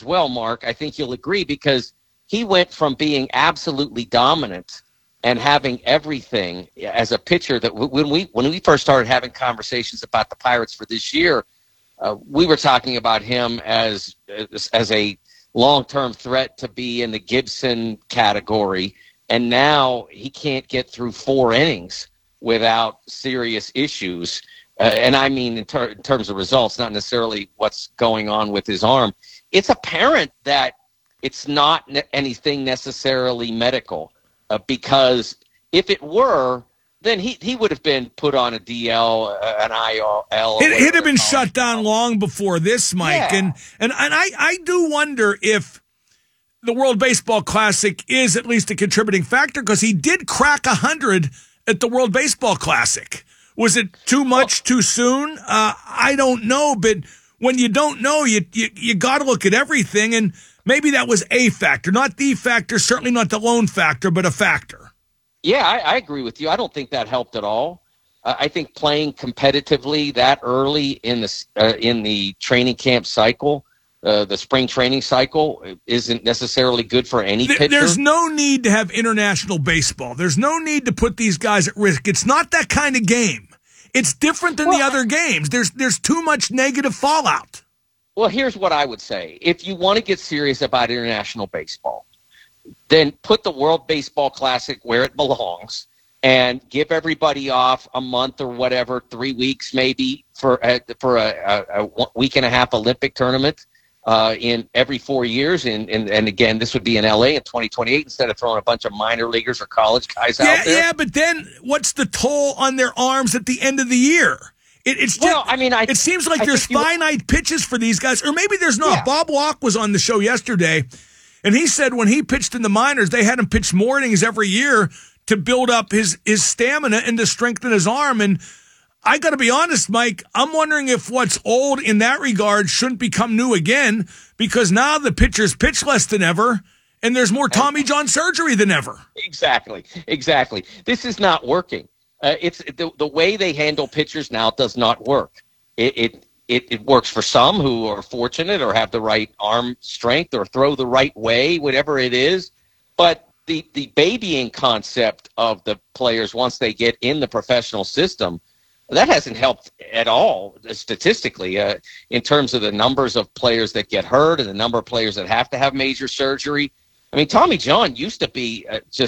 as well, Mark. I think you'll agree, because he went from being absolutely dominant and having everything as a pitcher that when we first started having conversations about the Pirates for this year, we were talking about him as a long-term threat to be in the Gibson category, and now he can't get through 4 innings without serious issues. And I mean in terms of results, not necessarily what's going on with his arm. It's apparent that it's not anything necessarily medical, because if it were, then he would have been put on a DL, an IL. He'd have been shut down long before this, Mike. Yeah. And I do wonder if the World Baseball Classic is at least a contributing factor, because he did crack 100 at the World Baseball Classic. Was it too much too soon? I don't know, but when you don't know, you got to look at everything, and maybe that was a factor, not the factor, certainly not the lone factor, but a factor. Yeah, I agree with you. I don't think that helped at all. I think playing competitively that early in the training camp cycle, the spring training cycle, isn't necessarily good for any pitcher. There's no need to have international baseball. There's no need to put these guys at risk. It's not that kind of game. It's different than the other games. There's too much negative fallout. Well, here's what I would say. If you want to get serious about international baseball, then put the World Baseball Classic where it belongs and give everybody off a month or whatever, 3 weeks maybe, for a week and a half Olympic tournament in every 4 years. And again, this would be in L.A. in 2028 instead of throwing a bunch of minor leaguers or college guys out there. Yeah, but then what's the toll on their arms at the end of the year? It seems like there's finite pitches for these guys, or maybe there's not. Yeah. Bob Walk was on the show yesterday, and he said when he pitched in the minors, they had him pitch more innings every year to build up his stamina and to strengthen his arm. And I got to be honest, Mike, I'm wondering if what's old in that regard shouldn't become new again, because now the pitchers pitch less than ever, and there's more Tommy John surgery than ever. Exactly. This is not working. It's the way they handle pitchers now does not work. It works for some who are fortunate or have the right arm strength or throw the right way, whatever it is. But the babying concept of the players once they get in the professional system, that hasn't helped at all statistically in terms of the numbers of players that get hurt and the number of players that have to have major surgery. I mean, Tommy John used to be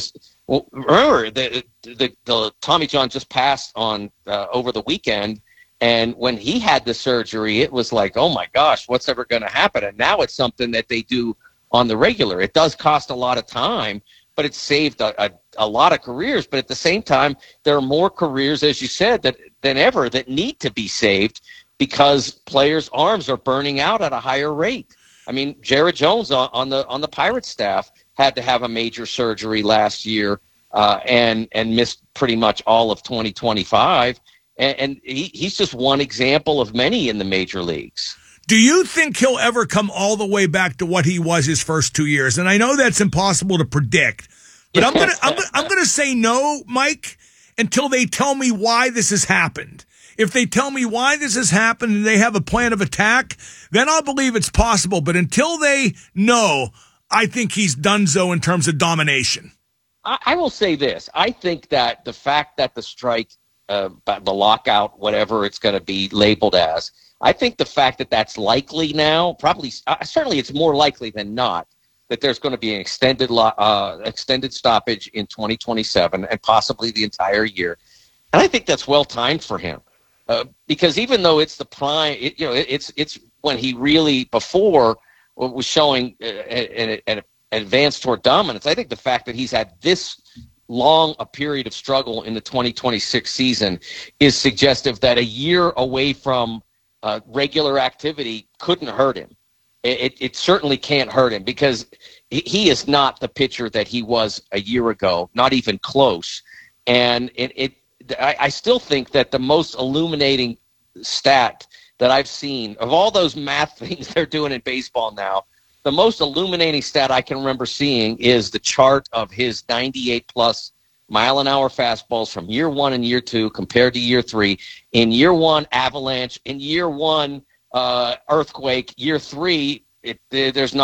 remember the Tommy John just passed on over the weekend, and when he had the surgery, it was like, oh my gosh, what's ever going to happen? And now it's something that they do on the regular. It does cost a lot of time, but it's saved a lot of careers. But at the same time, there are more careers, as you said, than ever that need to be saved because players' arms are burning out at a higher rate. I mean, Jared Jones on the Pirates staff had to have a major surgery last year and missed pretty much all of 2025. And he's just one example of many in the major leagues. Do you think he'll ever come all the way back to what he was his first 2 years? And I know that's impossible to predict, but I'm gonna say no, Mike, until they tell me why this has happened. If they tell me why this has happened and they have a plan of attack, then I'll believe it's possible. But until they know, I think he's donezo in terms of domination. I will say this. I think that the fact that the strike, the lockout, whatever it's going to be labeled as, I think the fact that that's likely now, probably, certainly it's more likely than not, that there's going to be an extended stoppage in 2027 and possibly the entire year. And I think that's well timed for him. Because even though it's the prime, it's when he really before was showing an advance toward dominance. I think the fact that he's had this long a period of struggle in the 2026 season is suggestive that a year away from regular activity couldn't hurt him. It certainly can't hurt him because he is not the pitcher that he was a year ago, not even close. And I still think that the most illuminating stat that I've seen of all those math things they're doing in baseball now, the most illuminating stat I can remember seeing is the chart of his 98-plus mile-an-hour fastballs from year one and year two compared to year three. In year one, avalanche. In year one, earthquake. Year three, there's not.